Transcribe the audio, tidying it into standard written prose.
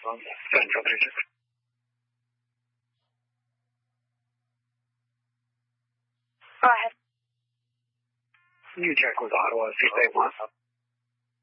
Central Digits. Go ahead. You check with Ottawa, see if they want